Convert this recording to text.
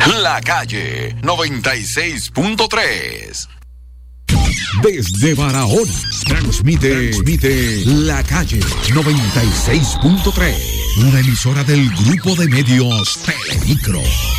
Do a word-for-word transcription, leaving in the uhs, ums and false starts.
La Calle noventa y seis punto tres. Desde Barahona, transmite, transmite La Calle noventa y seis punto tres. Una emisora del grupo de medios Telemicro.